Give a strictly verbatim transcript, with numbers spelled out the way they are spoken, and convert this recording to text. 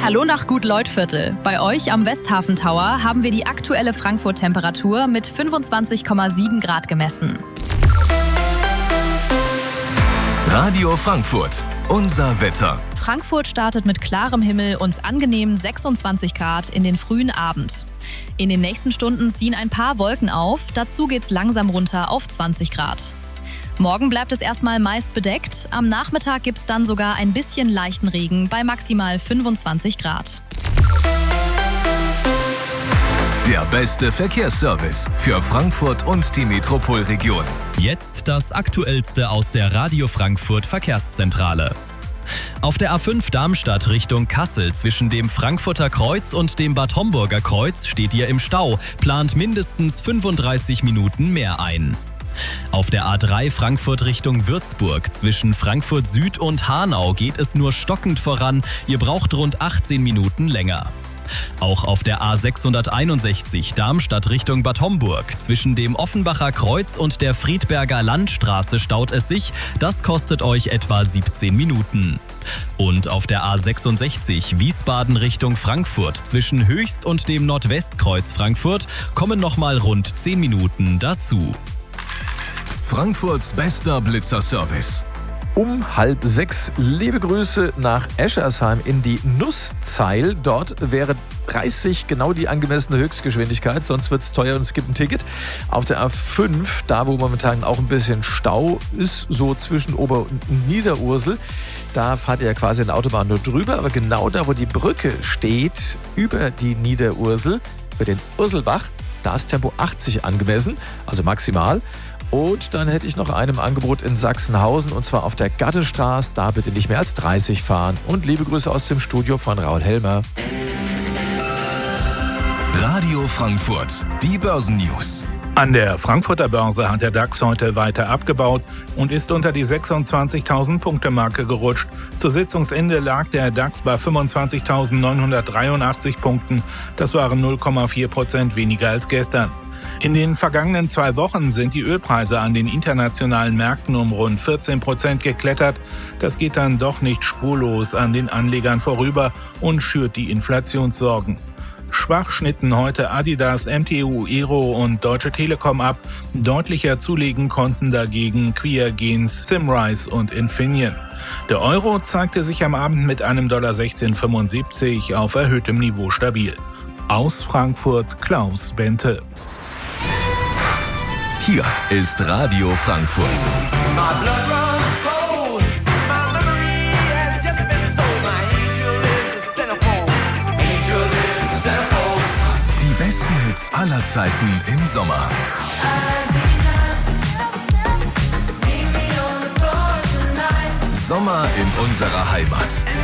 Hallo nach Gut-Leutviertel. Bei euch am Westhafen Tower haben wir die aktuelle Frankfurt-Temperatur mit fünfundzwanzig Komma sieben Grad gemessen. Radio Frankfurt, unser Wetter. Frankfurt startet mit klarem Himmel und angenehmen sechsundzwanzig Grad in den frühen Abend. In den nächsten Stunden ziehen ein paar Wolken auf, dazu geht's langsam runter auf zwanzig Grad. Morgen bleibt es erstmal meist bedeckt, am Nachmittag gibt's dann sogar ein bisschen leichten Regen bei maximal fünfundzwanzig Grad. Der beste Verkehrsservice für Frankfurt und die Metropolregion. Jetzt das Aktuellste aus der Radio Frankfurt Verkehrszentrale. Auf der A fünf Darmstadt Richtung Kassel zwischen dem Frankfurter Kreuz und dem Bad Homburger Kreuz steht ihr im Stau, plant mindestens fünfunddreißig Minuten mehr ein. Auf der A drei Frankfurt Richtung Würzburg zwischen Frankfurt Süd und Hanau geht es nur stockend voran, ihr braucht rund achtzehn Minuten länger. Auch auf der A sechshunderteinundsechzig Darmstadt Richtung Bad Homburg zwischen dem Offenbacher Kreuz und der Friedberger Landstraße staut es sich, das kostet euch etwa siebzehn Minuten. Und auf der A sechsundsechzig Wiesbaden Richtung Frankfurt zwischen Höchst und dem Nordwestkreuz Frankfurt kommen nochmal rund zehn Minuten dazu. Frankfurts bester Blitzerservice. Um halb sechs. Liebe Grüße nach Eschersheim in die Nusszeil. Dort wäre dreißig genau die angemessene Höchstgeschwindigkeit, sonst wird es teuer und es gibt ein Ticket. Auf der A fünf, da wo momentan auch ein bisschen Stau ist, so zwischen Ober- und Niederursel, da fahrt ihr ja quasi an der Autobahn nur drüber, aber genau da, wo die Brücke steht, über die Niederursel, über den Urselbach, da ist Tempo achtzig angemessen, also maximal. Und dann hätte ich noch einem Angebot in Sachsenhausen, und zwar auf der Gattestraße. Da bitte nicht mehr als dreißig fahren. Und liebe Grüße aus dem Studio von Raul Helmer. Radio Frankfurt, die Börsennews. An der Frankfurter Börse hat der DAX heute weiter abgebaut und ist unter die sechsundzwanzigtausend Punkte Marke gerutscht. Zu Sitzungsende lag der DAX bei fünfundzwanzigtausendneunhundertdreiundachtzig Punkten. Das waren null Komma vier Prozent weniger als gestern. In den vergangenen zwei Wochen sind die Ölpreise an den internationalen Märkten um rund vierzehn Prozent geklettert. Das geht dann doch nicht spurlos an den Anlegern vorüber und schürt die Inflationssorgen. Schwach schnitten heute Adidas, M T U Aero und Deutsche Telekom ab. Deutlicher zulegen konnten dagegen Queergens, Simrise und Infineon. Der Euro zeigte sich am Abend mit einem Dollar sechzehn fünfundsiebzig auf erhöhtem Niveau stabil. Aus Frankfurt Klaus Bente. Hier ist Radio Frankfurt. Die besten Hits aller Zeiten im Sommer. Sommer in unserer Heimat.